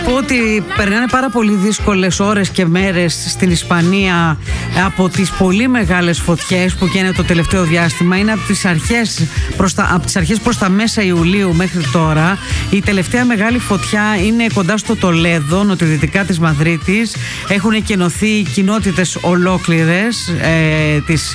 πω ότι περνάνε πάρα πολύ δύσκολες ώρες και μέρες στην Ισπανία από τις πολύ μεγάλες φωτιές που γίνεται το τελευταίο διάστημα. Είναι από τις αρχές προς τα μέσα Ιουλίου μέχρι τώρα. Η τελευταία μεγάλη φωτιά είναι κοντά στο Τολέδο, νοτιοδυτικά της Μαδρίτης. Έχουν εκενωθεί κοινότητες ολόκληρες της